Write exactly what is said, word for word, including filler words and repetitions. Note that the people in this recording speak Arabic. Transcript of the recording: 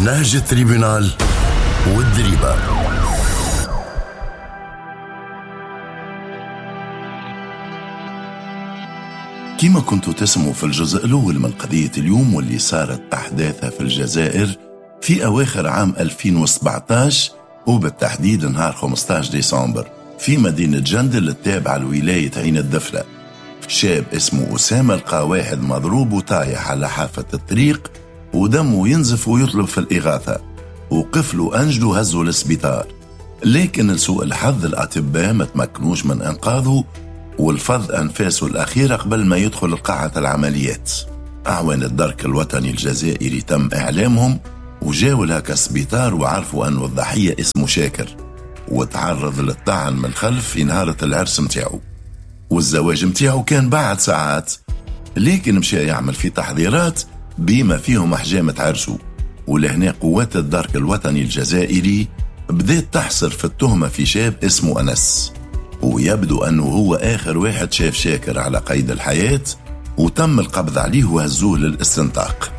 لهجة تريبونال والدريبة. كما كنتوا تسمعوا في الجزء الأول من قضية اليوم واللي صارت أحداثها في الجزائر في أواخر عام ألفين وسبعة عشر، وبالتحديد نهار خمسة عشر ديسمبر في مدينة جندل التابعة لولاية عين الدفلة، شاب اسمه أسامة لقى واحد مضروب وطايح على حافة الطريق ودمه ينزف ويطلب في الإغاثة، وقفلوا أنجلوا هزوا للسبيطار، لكن لسوء الحظ الأطباء ما تمكنوش من إنقاذه والفض أنفاسه الأخيرة قبل ما يدخل قاعة العمليات. أعوان الدرك الوطني الجزائري تم إعلامهم وجاوا لهاك السبيطار وعرفوا أنه الضحية اسمه شاكر وتعرض للطعن من خلف في نهارة العرس متاعه، والزواج متاعه كان بعد ساعات، لكن مشى يعمل في تحضيرات بما فيهم أحجام عرسه. ولهنا قوات الدرك الوطني الجزائري بدأت تحصر في التهمة في شاب اسمه أنس، ويبدو أنه هو آخر واحد شاف شاكر على قيد الحياة، وتم القبض عليه وهزوه للاستنطاق.